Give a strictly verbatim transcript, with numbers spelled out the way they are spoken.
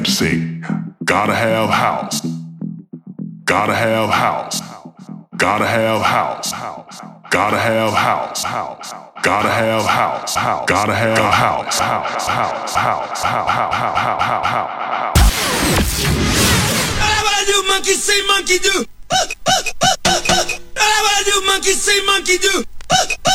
M C. Gotta have house. Gotta have house. Gotta have house. Gotta have house. Gotta have house. Gotta have house. House. House. House. House. House. What I do, monkey see, monkey do. What I do, monkey see, monkey do.